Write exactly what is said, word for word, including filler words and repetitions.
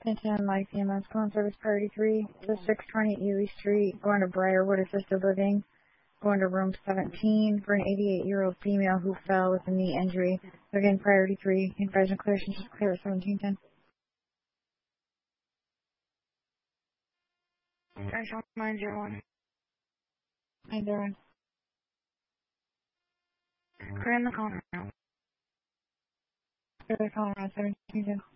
ten Life E M S, call service priority three, the six twenty Ely Street, going to Briarwood Assisted Living, going to room seventeen for an eighty-eight-year-old female who fell with a knee injury. Again, priority three, advisory clear, she's just clear at seventeen ten. nine zero one. nine zero one. Clear in the call now. Clear the call around seventeen ten.